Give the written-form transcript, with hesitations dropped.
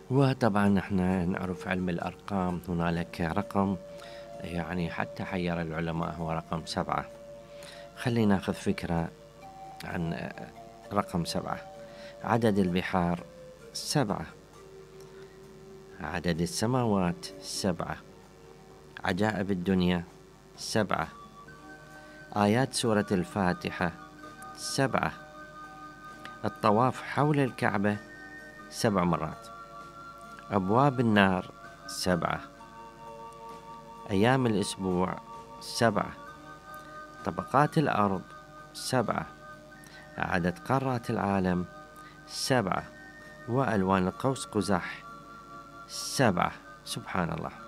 وطبعا احنا نعرف علم الأرقام، هنالك رقم يعني حتى حير العلماء هو رقم 7. خلينا ناخذ فكرة عن رقم 7. عدد البحار 7، عدد السماوات 7، عجائب الدنيا 7، آيات سورة الفاتحة 7، الطواف حول الكعبة 7 مرات، أبواب النار 7، أيام الأسبوع 7، طبقات الأرض 7، عدد قارات العالم 7، وألوان القوس قزح 7. سبحان الله.